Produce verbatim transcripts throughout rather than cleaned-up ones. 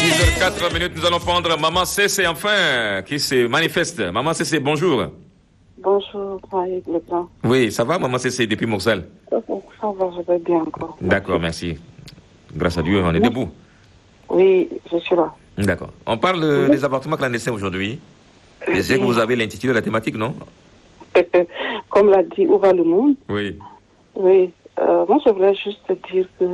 six heures quatre minutes, nous allons prendre Maman Cessé, enfin, qui se manifeste. Maman Cessé, bonjour. Bonjour, Faïd Leblanc. Oui, ça va, Maman Cessé, depuis Morsel? Ça va, ça va, je vais bien encore. D'accord, merci. Grâce à Dieu, on est oui. debout. Oui, je suis là. D'accord. On parle oui. des appartements clandestins aujourd'hui. Je sais que vous avez l'intitulé de la thématique, non? Comme l'a dit, où va le monde? Oui. Oui. Euh, moi, je voulais juste dire que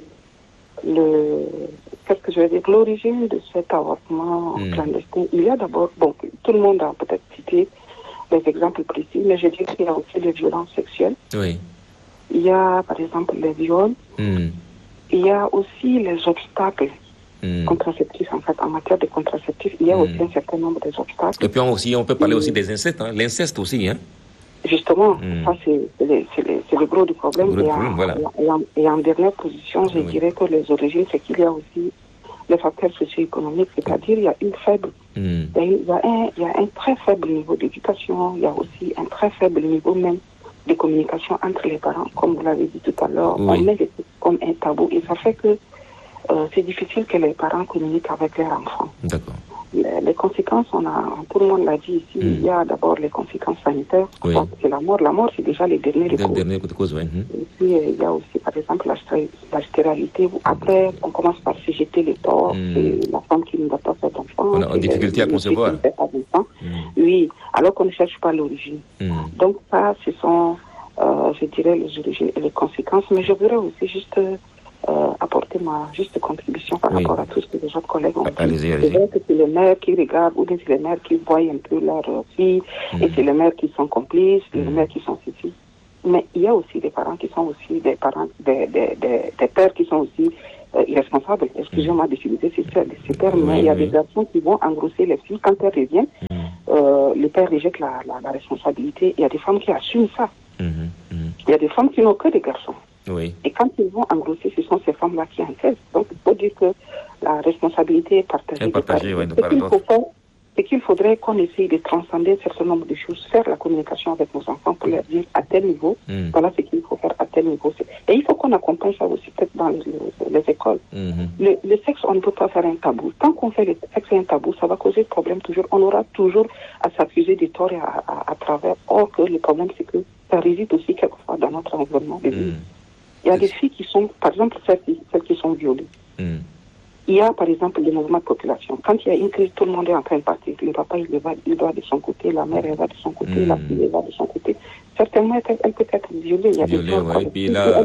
le... Qu'est-ce que je veux dire? L'origine de cet avortement mmh. clandestin, il y a d'abord... Bon, tout le monde a peut-être cité des exemples précis, mais je dis qu'il y a aussi les violences sexuelles. Oui. Il y a, par exemple, les viols. Mmh. Il y a aussi les obstacles mmh. contraceptifs. En fait, en matière de contraceptifs, il y a mmh. aussi un certain nombre d'obstacles. Et puis on, aussi, on peut parler Et... aussi des incestes, hein? L'inceste aussi, hein? Justement, mmh. ça c'est, c'est, le, c'est, le, c'est le gros du problème. Le gros et, problème en, voilà. et, en, et en dernière position, je oui. dirais que les origines, c'est qu'il y a aussi les facteurs socio-économiques, c'est-à-dire il y a une faible, mmh. il, y a un, il y a un très faible niveau d'éducation, il y a aussi un très faible niveau même de communication entre les parents, comme vous l'avez dit tout à l'heure. Oui. On met les choses comme un tabou et ça fait que euh, c'est difficile que les parents communiquent avec leurs enfants. D'accord. Les, les conséquences, on a, tout le monde l'a dit ici, mmh. il y a d'abord les conséquences sanitaires. Oui. C'est la mort. La mort, c'est déjà les derniers recours. Les derniers recours, oui. Mmh. Et puis, il y a aussi, par exemple, la, la stérilité. Où après, on commence par se jeter les torts. Mmh. C'est la femme qui ne doit pas faire d'enfant. On a une difficulté à concevoir. Mmh. Oui, alors qu'on ne cherche pas l'origine. Mmh. Donc, ça, ce sont, euh, je dirais, les origines et les conséquences. Mais je voudrais aussi juste... Euh, apporter ma juste contribution par oui. rapport à tout ce que les autres collègues ont dit. Allez-y, allez-y. C'est vrai que c'est les mères qui regardent, ou bien c'est les mères qui voient un peu leur fille, mmh. et c'est les mères qui sont complices, mmh. les mères qui sont ceci. Mais il y a aussi des parents qui sont aussi des parents, des, des, des, des pères qui sont aussi euh, irresponsables. Excusez-moi d'utiliser ces, ces termes, oui, mais il y a oui. des garçons qui vont engrosser les filles quand elles reviennent. Mmh. Euh, le père rejette la, la, la responsabilité. Il y a des femmes qui assument ça. Mmh. Mmh. Il y a des femmes qui n'ont que des garçons. Oui. Et quand ils vont engrosser, ce sont ces femmes-là qui encaissent. Donc, il faut dire que la responsabilité est partagée. Est partagée, oui, de part et d'autre. C'est qu'il faudrait qu'on essaye de transcender un certain nombre de choses, faire la communication avec nos enfants pour leur dire à tel niveau, mm. voilà ce qu'il faut faire à tel niveau. Et il faut qu'on accompagne ça aussi peut-être dans les, les, les écoles. Mm-hmm. Le, le sexe, on ne peut pas faire un tabou. Tant qu'on fait le sexe un tabou, ça va causer problème toujours. On aura toujours à s'accuser des torts à, à, à travers. Or que le problème, c'est que ça réside aussi quelquefois dans notre environnement de vie. Mm. Il y a des filles qui sont, par exemple, celles qui, celles qui sont violées. Mm. Il y a, par exemple, des mouvements de population. Quand il y a une crise, tout le monde est en train de partir. Le papa, il va, il va de son côté, la mère, elle va de son côté, mm. la fille, elle va de son côté. Certainement, elle, elle peut être violée. Il y a violée, des ouais. Et puis là,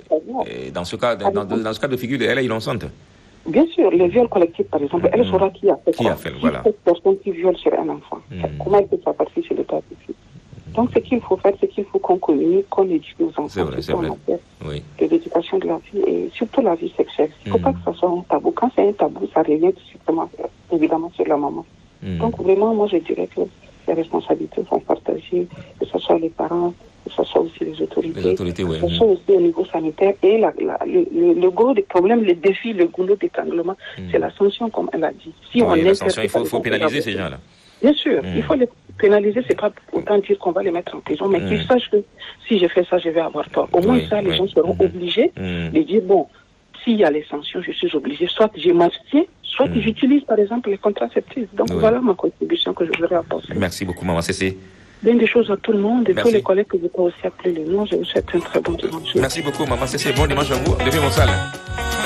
et dans, ce cas, dans, dans, dans ce cas de figure, elle est innocente. Bien sûr, les viols collectifs, par exemple, mm. elle saura qui a fait qui a fait, si voilà. cette personne qui viole sur un enfant. Mm. Comment elle peut savoir si c'est le père de fille? Donc, ce qu'il faut faire, c'est qu'il faut qu'on communique, qu'on éduque aux enfants. C'est vrai, c'est vrai. Oui. De l'éducation de la vie et surtout la vie sexuelle. Il ne faut mmh. pas que ça soit un tabou. Quand c'est un tabou, ça revient justement, évidemment, sur la maman. Mmh. Donc, vraiment, moi, je dirais que les responsabilités sont partagées, que ce soit les parents, que ce soit aussi les autorités, les autorités oui. que ce soit aussi au niveau sanitaire. Et la, la, le, le, le gros des problèmes, le défi, le goulot d'étranglement, mmh. c'est la sanction, comme elle a dit. Si oui, on la sanction, il faut, faut pénaliser ces gens-là. Bien sûr, mmh. il faut les pénaliser, c'est pas autant dire qu'on va les mettre en prison, mais mmh. qu'ils sachent que si je fais ça, je vais avoir tort. Au moins oui, ça, les oui. gens seront mmh. obligés mmh. de dire, bon, s'il y a les sanctions, je suis obligé, soit je m'abstiens, soit mmh. j'utilise par exemple les contraceptifs. Donc oui. voilà ma contribution que je voudrais apporter. Merci beaucoup, Maman Cessé. Bien des choses à tout le monde et Merci. tous les collègues que je peux aussi appeler les noms. Je vous souhaite un très bon dimanche. Merci beaucoup, Maman Cessé. Bon dimanche à vous. Levez mon salle.